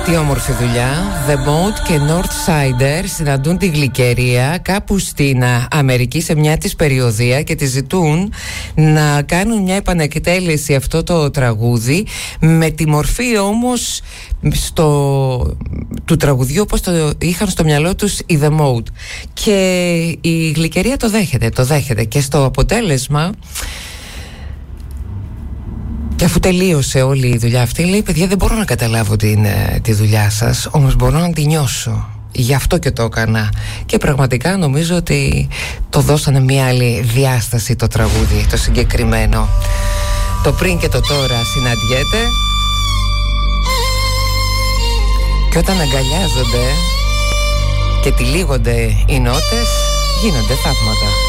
Τι όμορφη δουλειά. The Boat και Northsider συναντούν τη Γλυκερία κάπου στην Αμερική σε μια της περιοδία και τη ζητούν να κάνουν μια επανεκτέλεση αυτό το τραγούδι με τη μορφή όμως του τραγουδιού όπως το είχαν στο μυαλό τους οι The Boat. Και η Γλυκερία το δέχεται και στο αποτέλεσμα, και αφού τελείωσε όλη η δουλειά αυτή, λέει: παιδιά, δεν μπορώ να καταλάβω τη δουλειά σας, όμως μπορώ να τη νιώσω. Γι' αυτό και το έκανα. Και πραγματικά νομίζω ότι το δώσανε μια άλλη διάσταση το τραγούδι, το συγκεκριμένο. Το πριν και το τώρα συναντιέται. Και όταν αγκαλιάζονται και τυλίγονται οι νότες, γίνονται θαύματα.